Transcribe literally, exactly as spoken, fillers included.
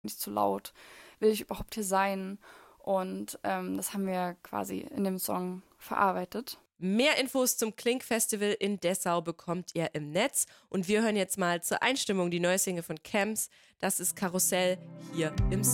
nicht zu laut? Will ich überhaupt hier sein? Und ähm, das haben wir quasi in dem Song verarbeitet. Mehr Infos zum Klink-Festival in Dessau bekommt ihr im Netz. Und wir hören jetzt mal zur Einstimmung die neue Single von Camps. Das ist Karussell hier im